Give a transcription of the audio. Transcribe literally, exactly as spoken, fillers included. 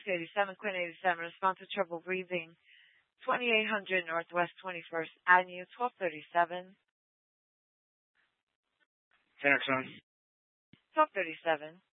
Alaska eighty-seven, Quinn eighty-seven, respond to trouble breathing. twenty-eight hundred Northwest twenty-first Avenue, twelve thirty-seven. Phoenix on. twelve thirty-seven.